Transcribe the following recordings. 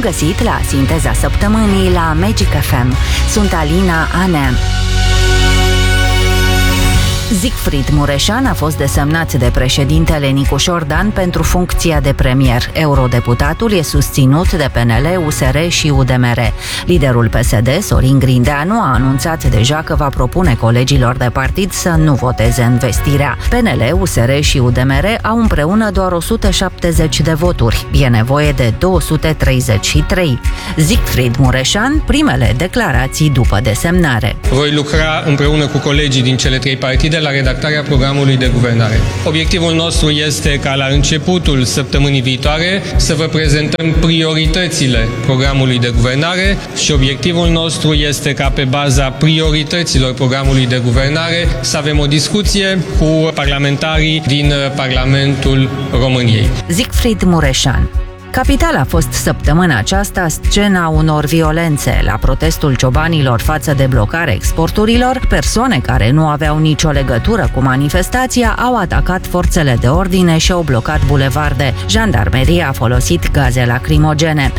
găsit la Sinteza Săptămânii la Magic FM. Sunt Alina Anea. Siegfried Mureșan a fost desemnat de președintele Nicușor Dan pentru funcția de premier. Eurodeputatul e susținut de PNL, USR și UDMR. Liderul PSD, Sorin Grindeanu, a anunțat deja că va propune colegilor de partid să nu voteze învestirea. PNL, USR și UDMR au împreună doar 170 de voturi. E nevoie de 233. Siegfried Mureșan, primele declarații după desemnare. Voi lucra împreună cu colegii din cele trei partide la redactarea programului de guvernare. Obiectivul nostru este ca la începutul săptămânii viitoare să vă prezentăm prioritățile programului de guvernare și obiectivul nostru este ca pe baza priorităților programului de guvernare să avem o discuție cu parlamentarii din Parlamentul României. Siegfried Mureșan. Capitala a fost săptămâna aceasta scena unor violențe. La protestul ciobanilor față de blocarea exporturilor, persoane care nu aveau nicio legătură cu manifestația au atacat forțele de ordine și au blocat bulevarde. Jandarmeria a folosit gaze lacrimogene.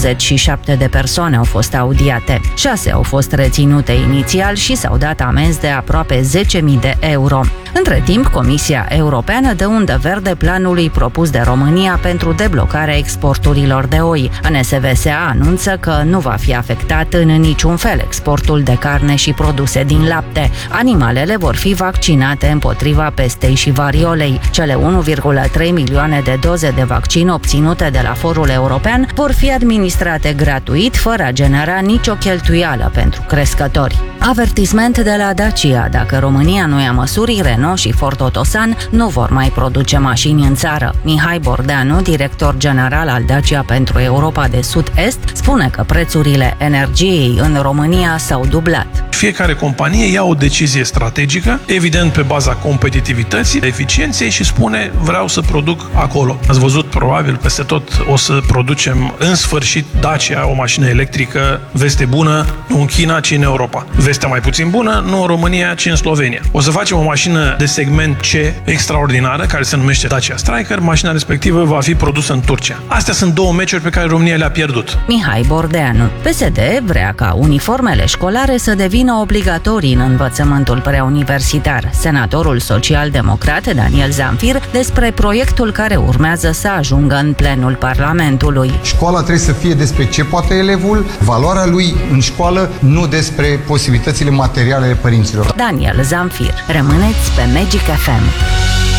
47 de persoane au fost audiate. 6 au fost reținute inițial și s-au dat amenzi de aproape 10.000 de euro. Între timp, Comisia Europeană dă undă verde planului propus de România pentru deblocarea exporturilor de oi. NSVSA anunță că nu va fi afectat în niciun fel exportul de carne și produse din lapte. Animalele vor fi vaccinate împotriva pestei și variolei. Cele 1,3 milioane de doze de vaccin obținute de la Forul European vor fi administrate gratuit, fără a genera nicio cheltuială pentru crescători. Avertisment de la Dacia: dacă România nu ia măsuri, Renault și Ford Otosan nu vor mai produce mașini în țară. Mihai Bordeanu, director general al Dacia pentru Europa de Sud-Est, spune că prețurile energiei în România s-au dublat. Fiecare companie ia o decizie strategică, evident pe baza competitivității, eficienței și spune vreau să produc acolo. Ați văzut, probabil peste tot o să producem în sfârșit Dacia, o mașină electrică, veste bună, nu în China, ci în Europa. Vestea mai puțin bună, nu în România, ci în Slovenia. O să facem o mașină de segment C extraordinară, care se numește Dacia Striker. Mașina respectivă va fi produsă în Turcia. Astea sunt două meciuri pe care România le-a pierdut. Mihai Bordeanu. PSD vrea ca uniformele școlare să devină obligatorii în învățământul preuniversitar. Senatorul social-democrat Daniel Zamfir despre proiectul care urmează să ajungă în plenul Parlamentului. Școala trebuie să fie despre ce poate elevul, valoarea lui în școală, nu despre posibilitățile materiale ale părinților. Daniel Zamfir. Rămâneți pe Magic FM.